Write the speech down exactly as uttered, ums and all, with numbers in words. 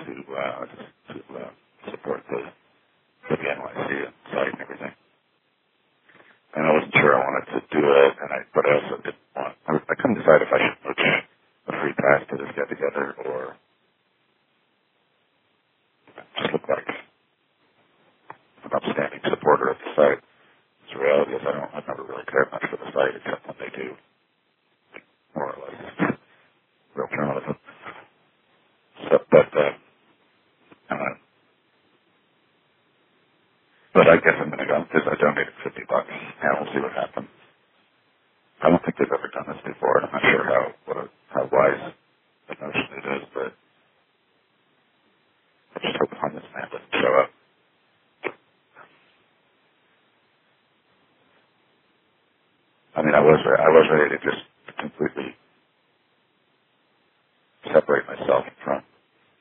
to uh, to uh, support the, the N Y C site and everything. And I wasn't sure I wanted to do it, and I, but I also didn't want, I, I couldn't decide if I should book a free pass to this get together or just look like an upstanding supporter of the site. The reality is I don't, I've never really cared much for the site except when they do more or less real journalism. So, but, uh, uh, but I guess I'm going to go because I donated fifty bucks, and we'll see what happens. I don't think they've ever done this before, and I'm not sure how what a, how wise the notion it is, but I just hope this man doesn't show up. I mean, I was I was ready to just completely separate myself